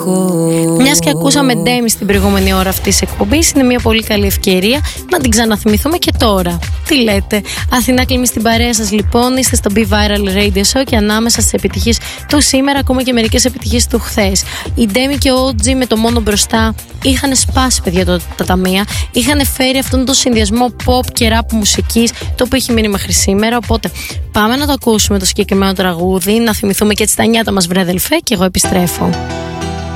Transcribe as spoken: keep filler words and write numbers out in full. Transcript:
Μιας και ακούσαμε Ντέμι στην προηγούμενη ώρα αυτής της εκπομπής, είναι μια πολύ καλή ευκαιρία να την ξαναθυμηθούμε και τώρα. Τι λέτε? Αθηνά Κλίμη στην παρέα σας λοιπόν, είστε στο Be Viral Radio Show και ανάμεσα στις επιτυχίες του σήμερα ακούμε και μερικές επιτυχίες του χθες. Η Ντέμι και ο ο τζι με το μόνο μπροστά είχαν σπάσει, παιδιά, το, τα ταμεία. Είχαν φέρει αυτόν τον συνδυασμό pop και rap μουσικής, το οποίο έχει μείνει μέχρι σήμερα. Οπότε πάμε να το ακούσουμε το συγκεκριμένο τραγούδι, να θυμηθούμε και έτσι τα νιάτα μας, βρε αδελφέ, και εγώ επιστρέφω.